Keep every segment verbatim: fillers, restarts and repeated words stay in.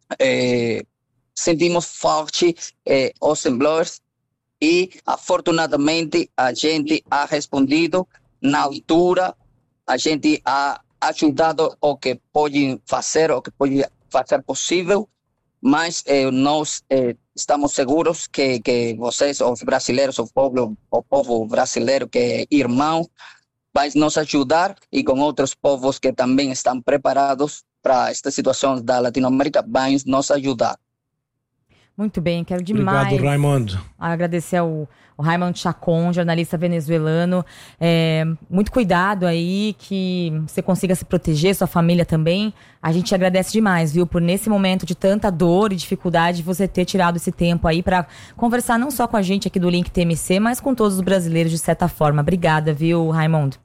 é, sentimos forte é, os temblores e, afortunadamente, a gente ha respondido na altura, a gente ha ajudado o que pode fazer, o que pode fazer possível, mas eh, nós eh, estamos seguros que, que vocês, os brasileiros, o povo, o povo brasileiro que é irmão, vai nos ajudar, e com outros povos que também estão preparados para esta situação da Latinoamérica, vai nos ajudar. Muito bem, quero demais Obrigado, Raimundo. agradecer ao, ao Raimundo Chacón, jornalista venezuelano. É, muito cuidado aí, que você consiga se proteger, sua família também. A gente agradece demais, viu, por nesse momento de tanta dor e dificuldade, você ter tirado esse tempo aí para conversar não só com a gente aqui do Link T M C, mas com todos os brasileiros de certa forma. Obrigada, viu, Raimundo?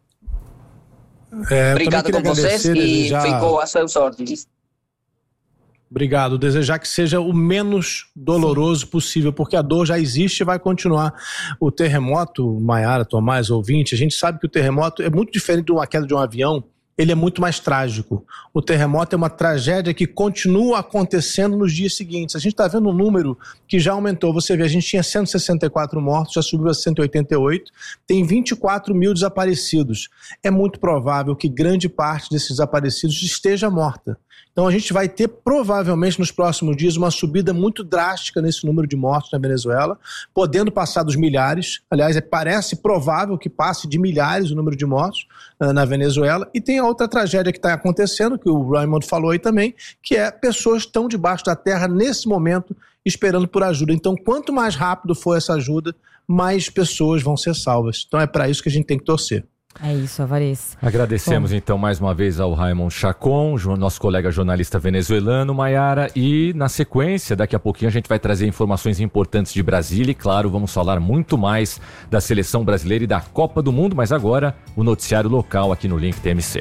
É, Obrigado com vocês e desejar... ficou a seus ordens. Obrigado. Desejar que seja o menos doloroso Sim. possível, porque a dor já existe e vai continuar. O terremoto, Maiara, Tomás, ouvinte, a gente sabe que o terremoto é muito diferente de uma queda de um avião, ele é muito mais trágico. O terremoto é uma tragédia que continua acontecendo nos dias seguintes. A gente está vendo um número que já aumentou. Você vê, a gente tinha cento e sessenta e quatro mortos, já subiu a cento e oitenta e oito, tem vinte e quatro mil desaparecidos. É muito provável que grande parte desses desaparecidos esteja morta. Então a gente vai ter provavelmente nos próximos dias uma subida muito drástica nesse número de mortos na Venezuela, podendo passar dos milhares. Aliás, é, parece provável que passe de milhares o número de mortos uh, na Venezuela. E tem a outra tragédia que está acontecendo, que o Raimundo falou aí também, que é pessoas que estão debaixo da terra nesse momento esperando por ajuda. Então, quanto mais rápido for essa ajuda, mais pessoas vão ser salvas. Então é para isso que a gente tem que torcer. É isso, Alvarez. Agradecemos Bom. então mais uma vez ao Raimundo Chacón, nosso colega jornalista venezuelano, Maiara, e na sequência, daqui a pouquinho a gente vai trazer informações importantes de Brasília e, claro, vamos falar muito mais da seleção brasileira e da Copa do Mundo, mas agora o noticiário local aqui no Link T M C.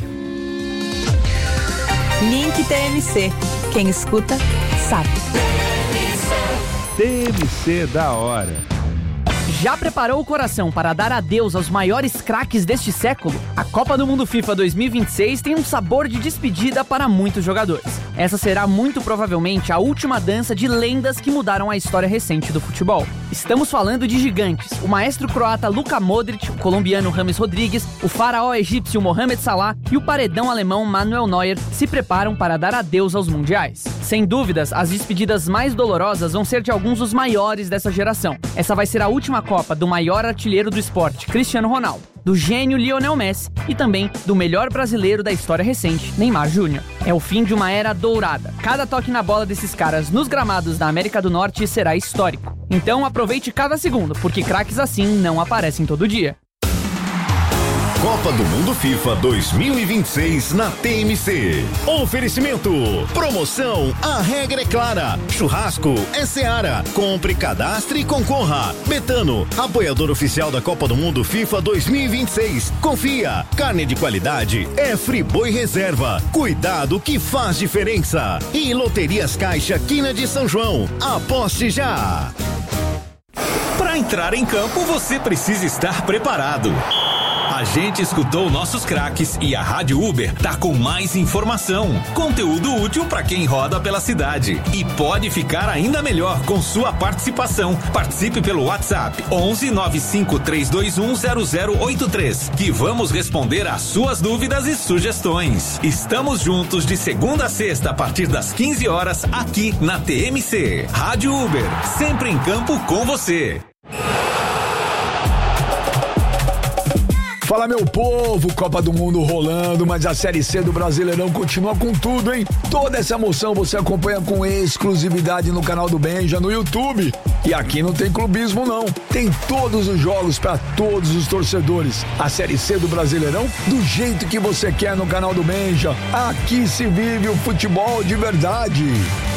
Link T M C. Quem escuta, sabe. T M C da hora. Já preparou o coração para dar adeus aos maiores craques deste século? A Copa do Mundo FIFA dois mil e vinte e seis tem um sabor de despedida para muitos jogadores. Essa será muito provavelmente a última dança de lendas que mudaram a história recente do futebol. Estamos falando de gigantes. O maestro croata Luka Modric, o colombiano James Rodrigues, o faraó egípcio Mohamed Salah e o paredão alemão Manuel Neuer se preparam para dar adeus aos mundiais. Sem dúvidas, as despedidas mais dolorosas vão ser de alguns dos maiores dessa geração. Essa vai ser a última Copa do maior artilheiro do esporte, Cristiano Ronaldo, do gênio Lionel Messi e também do melhor brasileiro da história recente, Neymar Júnior É o fim de uma era dourada. Cada toque na bola desses caras nos gramados da América do Norte será histórico. Então aproveite cada segundo, porque craques assim não aparecem todo dia. Copa do Mundo FIFA dois mil e vinte e seis na T M C. Oferecimento. Promoção. A regra é clara. Churrasco é Seara. Compre, cadastre e concorra. Betano, apoiador oficial da Copa do Mundo FIFA dois mil e vinte e seis. Confia. Carne de qualidade é Friboi Reserva. Cuidado que faz diferença. E Loterias Caixa Quina de São João. Aposte já. Para entrar em campo, você precisa estar preparado. A gente escutou nossos craques e a Rádio Uber tá com mais informação, conteúdo útil para quem roda pela cidade e pode ficar ainda melhor com sua participação. Participe pelo WhatsApp onze nove cinco três dois um zero zero oito três, que vamos responder às suas dúvidas e sugestões. Estamos juntos de segunda a sexta a partir das quinze horas aqui na T M C. Rádio Uber, sempre em campo com você. Fala, meu povo, Copa do Mundo rolando, mas a Série C do Brasileirão continua com tudo, hein? Toda essa emoção você acompanha com exclusividade no canal do Benja, no YouTube. E aqui não tem clubismo, não. Tem todos os jogos para todos os torcedores. A Série C do Brasileirão, do jeito que você quer no canal do Benja. Aqui se vive o futebol de verdade.